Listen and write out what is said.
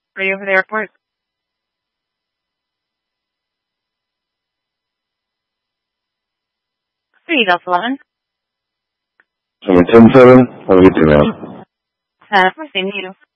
Are you over the airport? There you go, 11. 710-7, I'll get you now. We're seeing you.